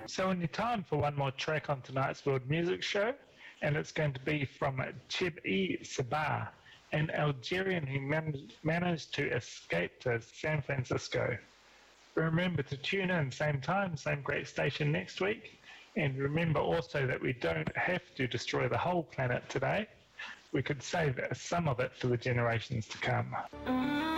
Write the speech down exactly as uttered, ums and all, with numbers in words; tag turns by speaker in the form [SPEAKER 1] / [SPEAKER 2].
[SPEAKER 1] So only time for one more track on tonight's World Music Show, and it's going to be from Cheb-E Sabah, an Algerian who man- managed to escape to San Francisco. Remember to tune in, same time, same great station next week, and remember also that we don't have to destroy the whole planet today. We could save some of it for the generations to come.